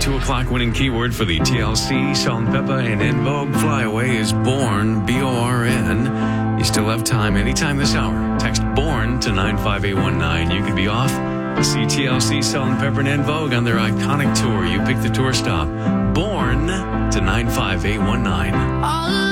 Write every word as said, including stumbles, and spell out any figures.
two o'clock winning keyword for the T L C, Salt and Pepper, and En Vogue Flyaway is Born, B O R N. You still have time anytime this hour. Text BORN to nine five eight one nine. You could be off to see T L C, Salt and Pepper, and En Vogue on their iconic tour. You pick the tour stop. BORN to nine five eight one nine.